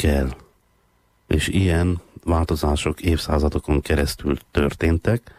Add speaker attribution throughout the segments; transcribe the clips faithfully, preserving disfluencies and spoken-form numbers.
Speaker 1: kell. És ilyen változások évszázadokon keresztül történtek,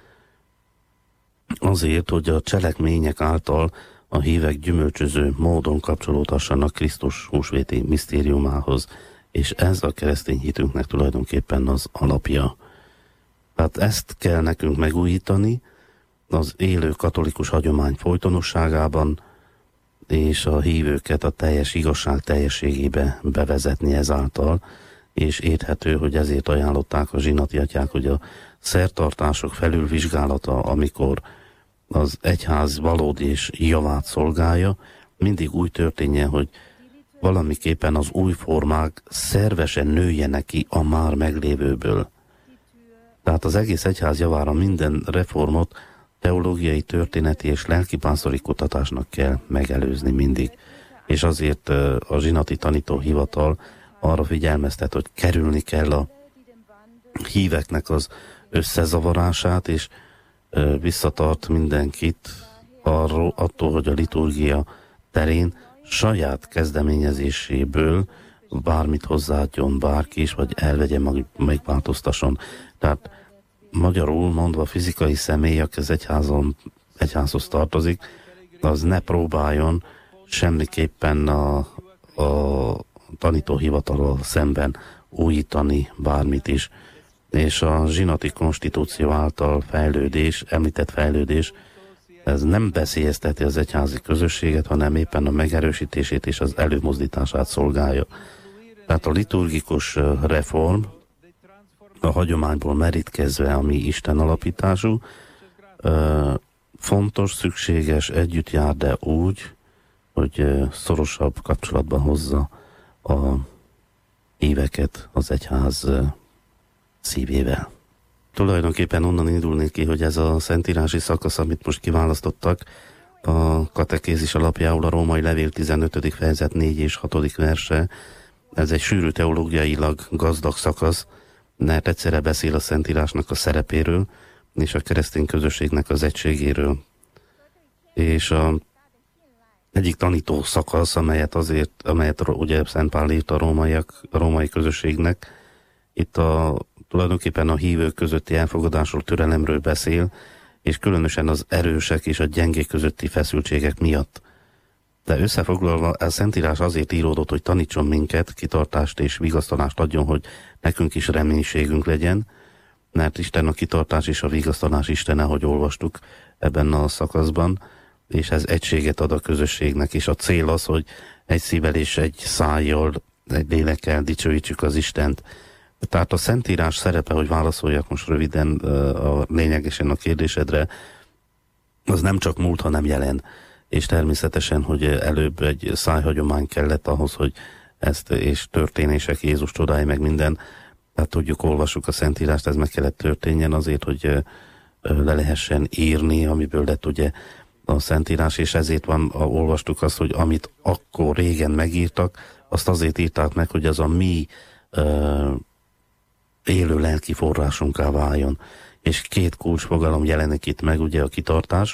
Speaker 1: azért, hogy a cselekmények által a hívek gyümölcsöző módon kapcsolódhassanak Krisztus húsvéti misztériumához, és ez a keresztény hitünknek tulajdonképpen az alapja. Tehát ezt kell nekünk megújítani az élő katolikus hagyomány folytonosságában, és a hívőket a teljes igazság teljességébe bevezetni ezáltal, és érthető, hogy ezért ajánlották a zsinati atyák, hogy a szertartások felülvizsgálata, amikor az egyház valódi és javát szolgálja, mindig úgy történjen, hogy valamiképpen az új formák szervesen nőjenek ki a már meglévőből. Tehát az egész egyház javára minden reformot teológiai, történeti és lelkipásztori kutatásnak kell megelőzni mindig. És azért a zsinati tanítóhivatal arra figyelmeztet, hogy kerülni kell a híveknek az összezavarását, és visszatart mindenkit arról, attól, hogy a liturgia terén saját kezdeményezéséből bármit hozzáadjon bárki is, vagy elvegye, megváltoztasson. Tehát magyarul mondva fizikai személy, aki az egyházon, egyházhoz tartozik, az ne próbáljon semmiképpen a, a tanítóhivatalról szemben újítani bármit is. És a zsinati konstitúció által fejlődés, említett fejlődés, ez nem veszélyezteti az egyházi közösséget, hanem éppen a megerősítését és az előmozdítását szolgálja. Tehát a liturgikus reform a hagyományból merítkezve, ami Isten alapítású, fontos, szükséges, együtt jár, de úgy, hogy szorosabb kapcsolatban hozza a híveket az egyház szívével. Tulajdonképpen onnan indulnék ki, hogy ez a szentírási szakasz, amit most kiválasztottak, a katekézis alapjául a római levél tizenötödik fejezet négy és hatodik verse, ez egy sűrű teológiailag gazdag szakasz, mert egyszerre beszél a szentírásnak a szerepéről, és a keresztény közösségnek az egységéről. És a egyik tanító szakasz, amelyet azért, amelyet ugye Szent Pál írt a rómaiak, a római közösségnek, itt a, tulajdonképpen a hívők közötti elfogadásról, türelemről beszél, és különösen az erősek és a gyengék közötti feszültségek miatt. De összefoglalva, a Szentírás azért íródott, hogy tanítson minket, kitartást és vigasztalást adjon, hogy nekünk is reménységünk legyen, mert Isten a kitartás és a vigasztalás Istene, ahogy olvastuk ebben a szakaszban, és ez egységet ad a közösségnek, és a cél az, hogy egy szívvel és egy szájjal, egy lélekkel dicsőítsük az Istent. Tehát a Szentírás szerepe, hogy válaszoljak most röviden a lényegesen a kérdésedre, az nem csak múlt, hanem jelen. És természetesen, hogy előbb egy szájhagyomány kellett ahhoz, hogy ezt, és történések, Jézus csodái, meg minden, tehát tudjuk, olvassuk a Szentírást, ez meg kellett történjen azért, hogy le lehessen írni, amiből lett ugye a Szentírás, és ezért van, olvastuk azt, hogy amit akkor régen megírtak, azt azért írták meg, hogy az a mi uh, élő lelki forrásunká váljon. És két kulcsfogalom jelenik itt meg, ugye a kitartás,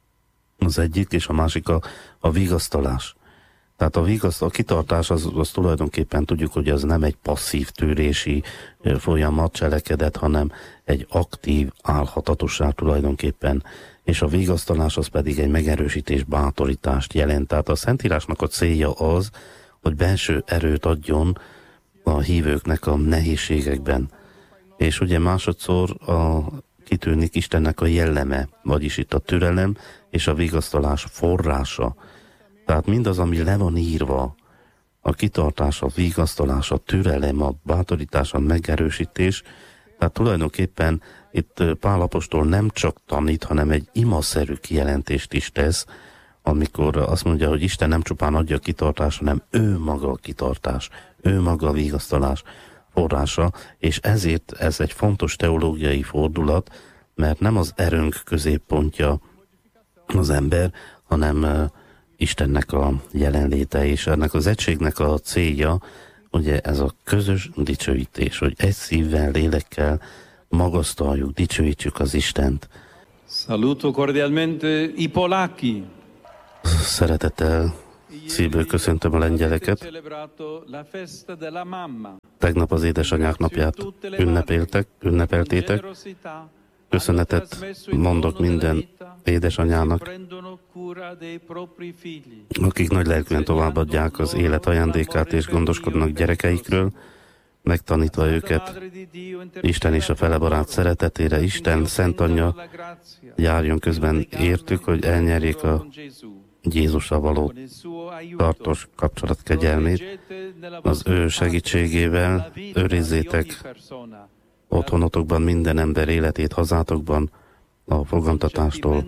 Speaker 1: az egyik, és a másik a, a vigasztalás. Tehát a, vigaszt, a kitartás az, az tulajdonképpen tudjuk, hogy az nem egy passzív tűrési folyamat, cselekedet, hanem egy aktív álhatatosság tulajdonképpen. És a vigasztalás az pedig egy megerősítés, bátorítást jelent. Tehát a Szentírásnak a célja az, hogy belső erőt adjon a hívőknek a nehézségekben. És ugye másodszor a, kitűnik Istennek a jelleme, vagyis itt a türelem és a vigasztalás forrása. Tehát mindaz, ami le van írva, a kitartás, a vigasztalás, a türelem, a bátorítás, a megerősítés, tehát tulajdonképpen itt Pál apostol nem csak tanít, hanem egy imaszerű kijelentést is tesz, amikor azt mondja, hogy Isten nem csupán adja a kitartást, hanem ő maga a kitartás, ő maga a vigasztalás forrása, és ezért ez egy fontos teológiai fordulat, mert nem az erőnk középpontja az ember, hanem Istennek a jelenléte, és ennek az egységnek a célja, ugye ez a közös dicsőítés, hogy egy szívvel, lélekkel magasztaljuk, dicsőítsük az Istent.
Speaker 2: Saluto cordialmente i polacchi.
Speaker 1: Szeretettel szívből köszöntöm a lengyeleket. Tegnap az édesanyák napját ünnepeltek, ünnepeltétek. Köszönetet mondok minden édesanyának, akik nagy lelkűen továbbadják az élet ajándékát és gondoskodnak gyerekeikről, megtanítva őket Isten és a felebarát szeretetére. Isten Szent Anyja járjon közben értük, hogy elnyerjék a Jézussal való tartós kapcsolat kegyelmét. Az ő segítségével őrizzétek otthonotokban minden ember életét, hazátokban, a fogantatástól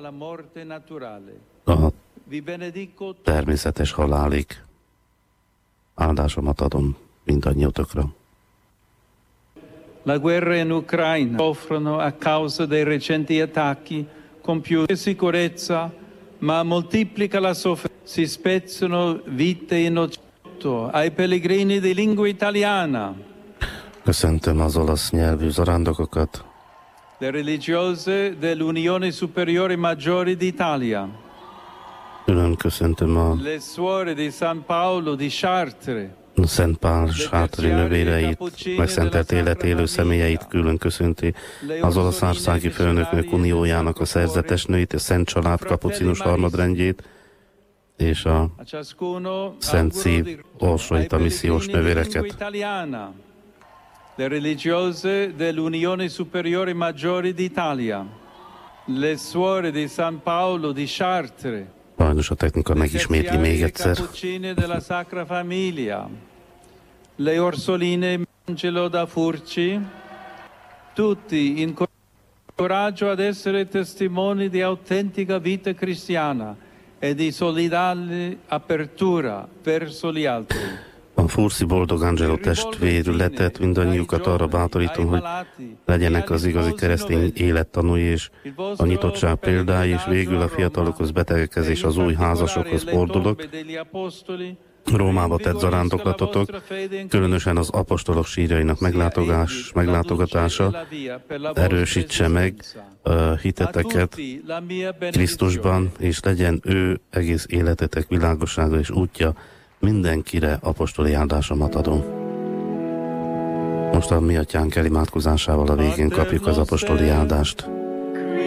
Speaker 1: a természetes halálig. Áldásomat adom mindannyiatokra.
Speaker 2: La guerra in Ucraina soffrono a causa dei recenti attacchi con più sicurezza, ma moltiplica la sofferenza. Si spezzano vite innocenti ai pellegrini di lingua italiana.
Speaker 1: Köszöntöm az olasz nyelvű zarándokokat.
Speaker 2: Le religiose dell'Unione Superiore Maggiore d'Italia.
Speaker 1: Külön köszöntöm a
Speaker 2: Le suore di San Paolo di Chartres.
Speaker 1: Szent Pál sátri nővéreit, megszentelt élet élő személyeit külön köszönti, az Olaszországi Főnökök Uniójának a szerzetesnőit, a Szent Család kapucinus harmadrendjét, és a Szent Szív orsoita missziós nővéreket.
Speaker 2: Le religiose dell'Unione Superiore Maggiore d'Italia, le suore di San Paolo di Chartres.
Speaker 1: Sajnos a technika megismétli még egyszer.
Speaker 2: della Sacra Famiglia, le Orsoline Angelo da Furci, tutti in coraggio ad essere testimoni di autentica vita cristiana e di solidale apertura verso gli altri.
Speaker 1: A Furci Boldog Angelo testvérületet mindannyiukat arra bátorítom, hogy legyenek az igazi keresztény élettanúi és a nyitottság példái, és végül a fiatalokhoz, betegekhez és az új házasokhoz fordulok. Rómába tett zarándoklatotok, különösen az apostolok sírjainak meglátogás, meglátogatása erősítse meg a hiteteket Krisztusban, és legyen ő egész életetek világossága és útja. Mindenkire apostoli áldásomat adom. Most a mi atyánk elimádkozásával a végén kapjuk az apostoli áldást.